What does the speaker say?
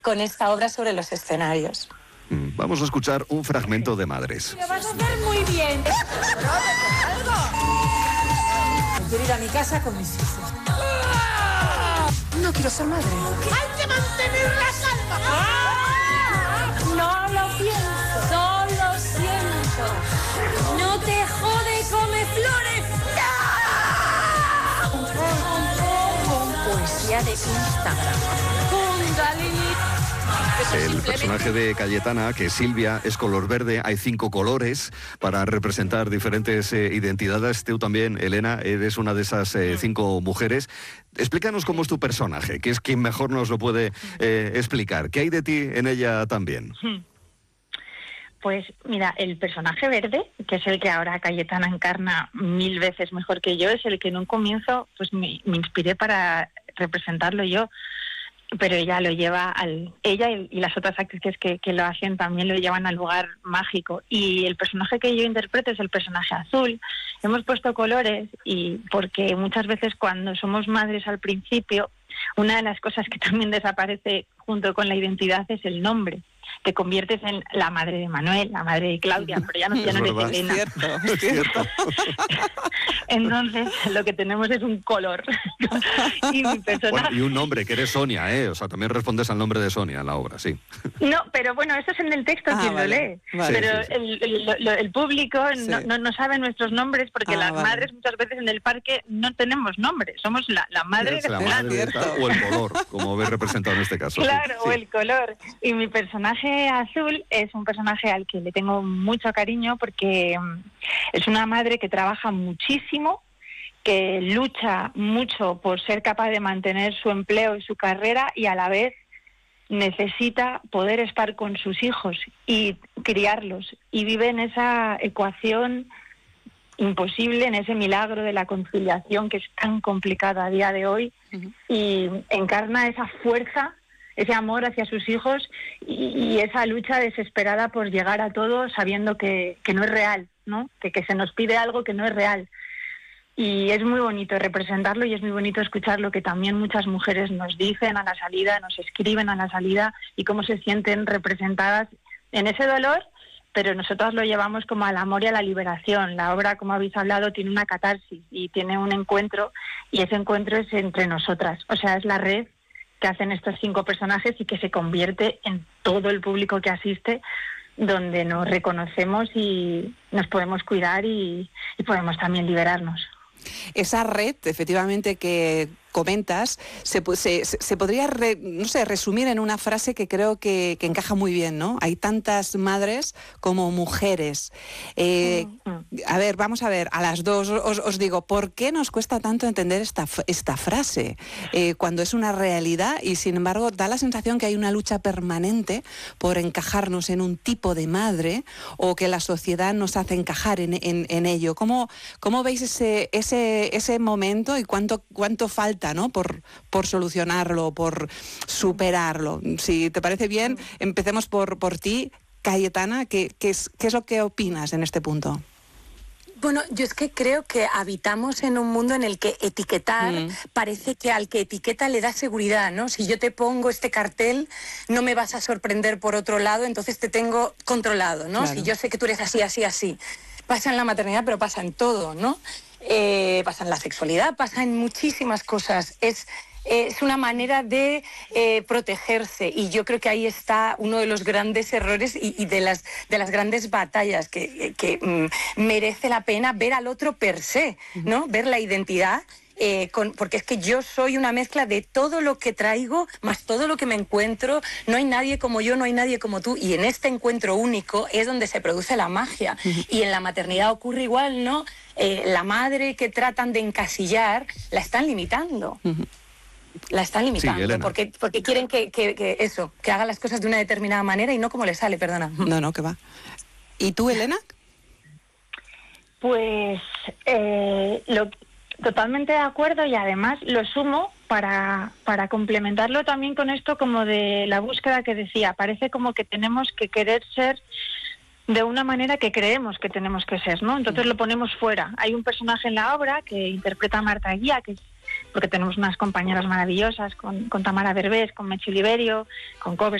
con esta obra sobre los escenarios. Vamos a escuchar un fragmento de Madres. Lo vas a hacer muy bien. Quiero ir a mi casa con mis hijos. No quiero ser madre. ¡Hay que mantener la calma! No lo pienso, solo siento. No te jode, come flores. Con poesía de Instagram. El personaje de Cayetana, que es Silvia, es color verde. Hay 5 colores para representar diferentes identidades. Tú también, Elena, eres una de esas 5 mujeres. Explícanos cómo es tu personaje, que es quien mejor nos lo puede explicar. ¿Qué hay de ti en ella también? Pues mira, el personaje verde, que es el que ahora Cayetana encarna 1000 veces mejor que yo, es el que en un comienzo pues me inspiré para representarlo yo. Pero ella lo lleva ella y las otras actrices que lo hacen también lo llevan al lugar mágico. Y el personaje que yo interpreto es el personaje azul. Hemos puesto colores y porque muchas veces cuando somos madres al principio, una de las cosas que también desaparece junto con la identidad es el nombre. Te conviertes en la madre de Manuel, la madre de Claudia, pero ya no eres Elena. Es cierto. Entonces, lo que tenemos es un color. Y mi personaje... Bueno, y un nombre, que eres Sonia, ¿eh? O sea, también respondes al nombre de Sonia en la obra, sí. No, pero bueno, eso es en el texto quien lo lee. Vale. Pero Sí. el público no sabe nuestros nombres porque las vale. madres muchas veces en el parque no tenemos nombre. Somos la madre Es de la fulano. madre de tal, o el color, como ves representado en este caso. Claro, sí. o el color. Y mi personaje azul es un personaje al que le tengo mucho cariño porque es una madre que trabaja muchísimo, que lucha mucho por ser capaz de mantener su empleo y su carrera y a la vez necesita poder estar con sus hijos y criarlos. Y vive en esa ecuación imposible, en ese milagro de la conciliación que es tan complicada a día de hoy, y encarna esa fuerza, ese amor hacia sus hijos y esa lucha desesperada por llegar a todo sabiendo que no es real, ¿no? Que se nos pide algo que no es real. Y es muy bonito representarlo y es muy bonito escuchar lo que también muchas mujeres nos dicen a la salida, nos escriben a la salida y cómo se sienten representadas en ese dolor, pero nosotros lo llevamos como al amor y a la liberación. La obra, como habéis hablado, tiene una catarsis y tiene un encuentro, y ese encuentro es entre nosotras. O sea, es la red que hacen estos 5 personajes y que se convierte en todo el público que asiste, donde nos reconocemos y nos podemos cuidar y podemos también liberarnos. Esa red, efectivamente, que comentas, se podría resumir en una frase que creo que encaja muy bien, ¿no? Hay tantas madres como mujeres. A ver, vamos a ver, a las dos os digo, ¿por qué nos cuesta tanto entender esta frase? Cuando es una realidad y, sin embargo, da la sensación que hay una lucha permanente por encajarnos en un tipo de madre o que la sociedad nos hace encajar en ello. ¿Cómo veis ese momento y cuánto falta, ¿no? por solucionarlo, por superarlo? Si te parece bien, empecemos por ti, Cayetana. ¿Qué es lo que opinas en este punto? Bueno, yo es que creo que habitamos en un mundo en el que etiquetar parece que al que etiqueta le da seguridad, ¿no? Si yo te pongo este cartel, no me vas a sorprender por otro lado, entonces te tengo controlado, ¿no? Claro. Si yo sé que tú eres así, así, así. Pasa en la maternidad, pero pasa en todo, ¿no? Pasa en la sexualidad, pasa en muchísimas cosas. Es una manera de protegerse, y yo creo que ahí está uno de los grandes errores y de las grandes batallas que merece la pena ver al otro per se, ¿no? Ver la identidad. Porque es que yo soy una mezcla de todo lo que traigo más todo lo que me encuentro. No hay nadie como yo, no hay nadie como tú, y en este encuentro único es donde se produce la magia. Y en la maternidad ocurre igual, ¿no? La madre que tratan de encasillar la están limitando. La están limitando, sí, porque quieren que haga las cosas de una determinada manera y no como le sale, perdona. No, que va. ¿Y tú, Elena? Pues totalmente de acuerdo, y además lo sumo para complementarlo también con esto como de la búsqueda que decía. Parece como que tenemos que querer ser de una manera que creemos que tenemos que ser, ¿no? Entonces lo ponemos fuera. Hay un personaje en la obra que interpreta a Marta Guía, que es porque tenemos unas compañeras maravillosas, con Tamara Berbés, con Mechi Oliverio, con covers